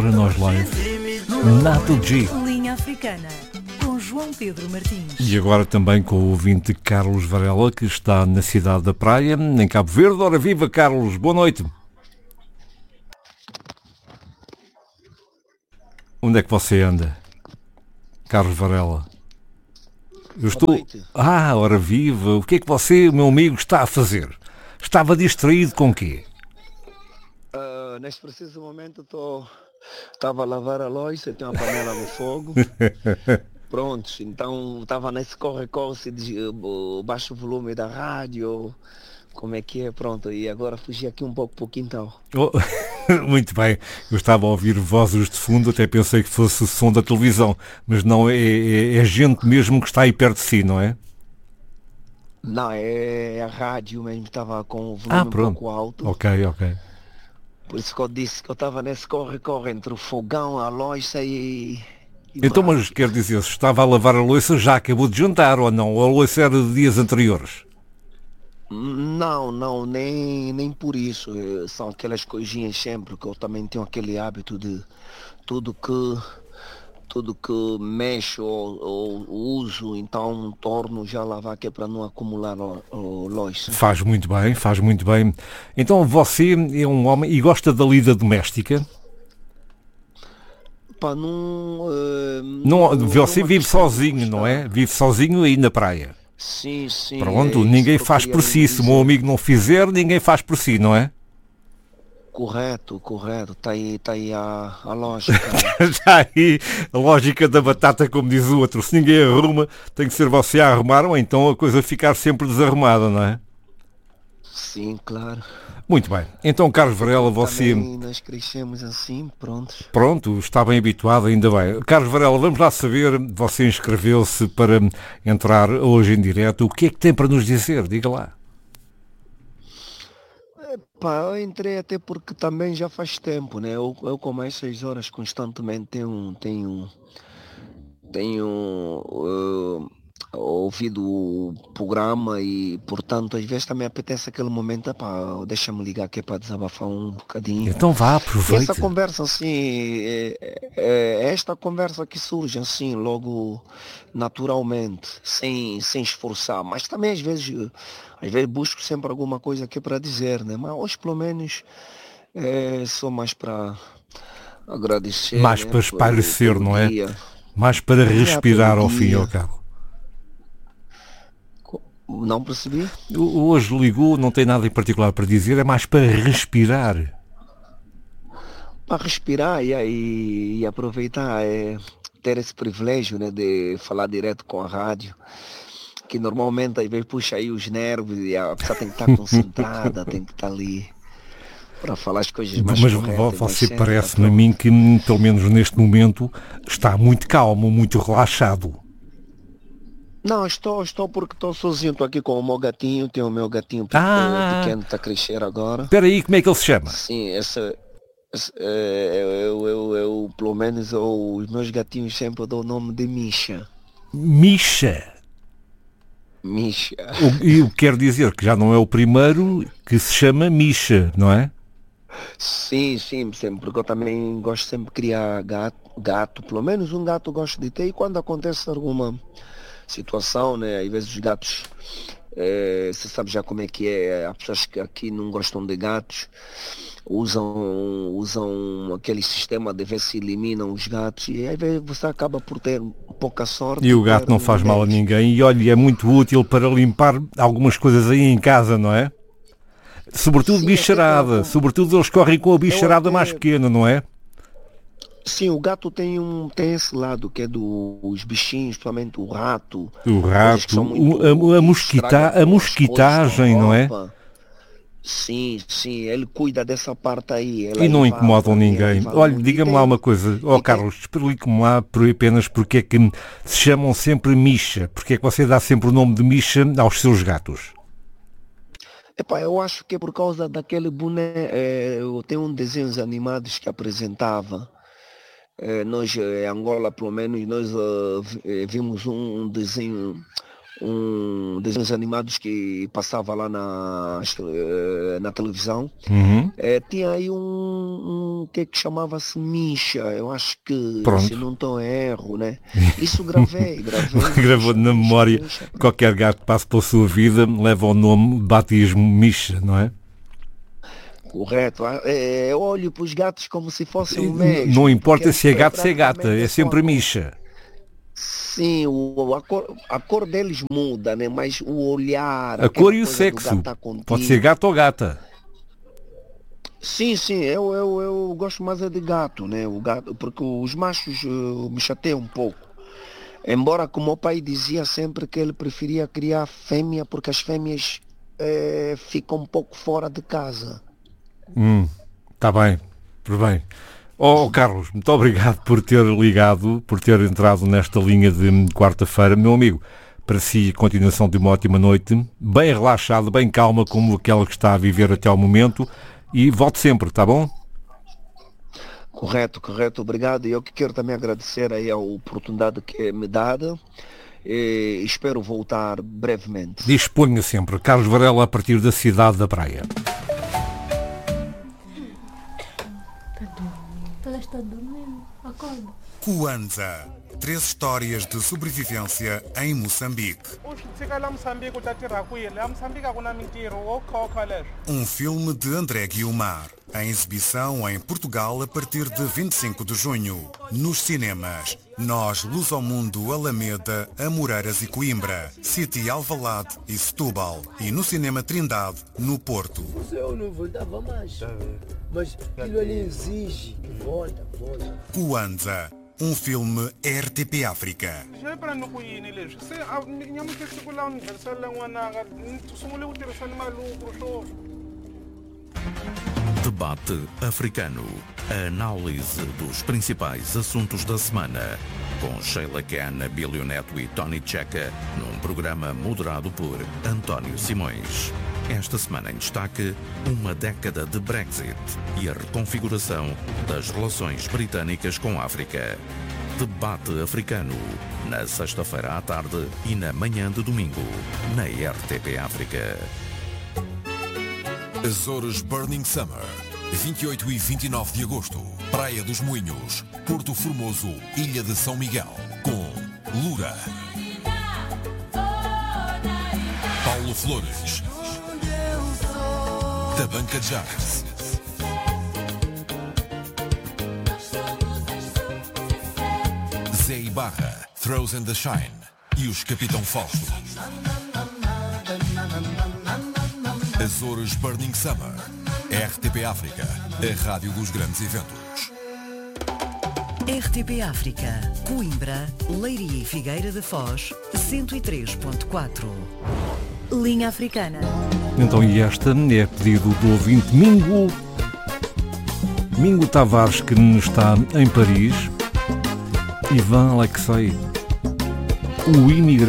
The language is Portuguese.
agora nós live. Nato G. Linha Africana, com João Pedro Martins. E agora também com o ouvinte Carlos Varela, que está na cidade da Praia, em Cabo Verde. Ora viva, Carlos, boa noite. Onde é que você anda, Carlos Varela? Eu estou... ora viva, o que é que você, meu amigo, está a fazer? Estava distraído com o quê? Neste preciso momento estava a lavar a louça, tenho uma panela no fogo. Prontos, então estava nesse corre-corre de baixo volume da rádio, como é que é, pronto, e agora fugi aqui um pouco para o quintal. Muito bem, eu estava a ouvir vozes de fundo, até pensei que fosse o som da televisão, mas não, é gente mesmo que está aí perto de si, não é? Não, é a rádio mesmo, estava com o volume um pouco alto. Ok. Por isso que eu disse que eu estava nesse corre-corre entre o fogão, a louça e então, mas quer dizer, se estava a lavar a louça, já acabou de jantar ou não? Ou a louça era de dias anteriores? Não, nem por isso. São aquelas coisinhas sempre que eu também tenho aquele hábito de tudo que mexo ou uso, então torno já a lavar, que é para não acumular louça. Faz muito bem. Então você é um homem e gosta da lida doméstica? Você vive sozinho, não é? Vive sozinho aí na praia. Sim. Pronto, ninguém faz por si. Se o meu amigo não fizer, ninguém faz por si, não é? Correto. Tá aí a lógica. Está aí a lógica da batata, como diz o outro. Se ninguém arruma, tem que ser você a arrumar, ou então a coisa ficar sempre desarrumada, não é? Sim, claro. Muito bem. Então, Carlos Varela, você... Também nós crescemos assim, prontos. Pronto, está bem habituado, ainda bem. Carlos Varela, vamos lá saber, você inscreveu-se para entrar hoje em direto. O que é que tem para nos dizer? Diga lá. Eu entrei até porque também já faz tempo, né? Eu como essas horas constantemente tenho ouvido o programa e, portanto, às vezes também apetece aquele momento, deixa-me ligar aqui para desabafar um bocadinho. Então vá, aproveite. Essa conversa assim, esta conversa que surge assim, logo naturalmente, sem esforçar, mas também às vezes busco sempre alguma coisa aqui para dizer, né? Mas hoje pelo menos só mais para agradecer. Mais, né, para espairecer, não é? Mais para respirar ao fim e ao cabo. Não percebi? Hoje ligou, não tem nada em particular para dizer, é mais para respirar. Para respirar e aproveitar, ter esse privilégio, né, de falar direto com a rádio, que normalmente às vezes puxa aí os nervos e a pessoa tem que estar concentrada, tem que estar ali para falar as coisas mais corretas. Mas você parece-me a mim que, pelo menos neste momento, está muito calmo, muito relaxado. Não, estou porque estou sozinho, estou aqui com o meu gatinho, tenho o meu gatinho pequeno, está a crescer agora. Espera aí, como é que ele se chama? Sim, eu pelo menos os meus gatinhos sempre dão o nome de Misha. Misha? Misha. E eu quero dizer que já não é o primeiro que se chama Misha, não é? Sim, sempre, porque eu também gosto sempre de criar gato, pelo menos um gato eu gosto de ter, e quando acontece alguma situação, né, às vezes os gatos, você sabe já como é que é, há pessoas que aqui não gostam de gatos, usam aquele sistema de ver se eliminam os gatos, e aí você acaba por ter pouca sorte. E o gato não faz mal a ninguém, e olha, é muito útil para limpar algumas coisas aí em casa, não é? Sobretudo sim, bicharada, sobretudo eles correm com a bicharada mais pequena, não é? Sim, o gato tem esse lado que é dos bichinhos, principalmente o rato. A mosquitagem, não é? Sim, ele cuida dessa parte aí. E não incomodam ninguém. Olha, diga-me lá uma coisa, Carlos, explique-me lá apenas porque é que se chamam sempre Misha, porque é que você dá sempre o nome de Misha aos seus gatos? Eu acho que é por causa daquele boneco, eu tenho um desenhos animados que apresentava. Nós, em Angola, pelo menos, nós vimos um desenhos animados que passava lá na televisão. Uhum. Tinha aí um que chamava-se Misha, eu acho que, Pronto. se não estou em erro, né? Isso gravei. Gravou na memória. Misha. Qualquer gato que passe pela sua vida leva o nome de batismo Misha, não é? Correto. Eu olho para os gatos como se fossem o mesmo. Não importa porque se é gato ou se é gata, praticamente é só sempre a cor. Misha. Sim, a cor deles muda, né? Mas o olhar, A aquela cor e o coisa do sexo. gato estar Pode ser contigo. gato ou gata. Sim, eu gosto mais é de gato, né? O gato, porque os machos me chateiam um pouco. Embora, como o pai dizia sempre que ele preferia criar fêmea, porque as fêmeas ficam um pouco fora de casa. Está bem, por bem. Oh, Carlos, muito obrigado por ter ligado, por ter entrado nesta linha de quarta-feira. Meu amigo, para si, continuação de uma ótima noite, bem relaxado, bem calma, como aquela que está a viver até ao momento, e volte sempre, tá bom? Correto, obrigado. E eu que quero também agradecer aí a oportunidade que é me dada. E espero voltar brevemente. Disponha sempre. Carlos Varela, a partir da cidade da Praia. Está dormindo. Acorda. Kwanza. 3 histórias de sobrevivência em Moçambique. Um filme de André Guiomar. Em exibição em Portugal a partir de 25 de junho. Nos cinemas. Nós, Luz ao Mundo, Alameda, Amoreiras e Coimbra. City Alvalade e Setúbal. E no Cinema Trindade, no Porto. Eu não voltava mais. Mas aquilo ali exige. Volta. Kwanza. Um filme RTP África. Debate africano. A análise dos principais assuntos da semana. Com Sheila Khan, Bílio Neto e Tony Checa, num programa moderado por António Simões. Esta semana em destaque, uma década de Brexit e a reconfiguração das relações britânicas com a África. Debate africano, na sexta-feira à tarde e na manhã de domingo, na RTP África. Açores Burning Summer, 28 e 29 de agosto, Praia dos Moinhos, Porto Formoso, Ilha de São Miguel, com Lura, Paulo Flores, Tabanca Jazz, Zé Ibarra, Throws and the Shine e os Capitão Fausto. Açores Burning Summer, RTP África, a rádio dos grandes eventos. RTP África, Coimbra, Leiria e Figueira da Foz, 103.4. Linha Africana. Então, e esta é pedido do ouvinte Mingo Tavares, que está em Paris. Ivan Alexei, o imigrante.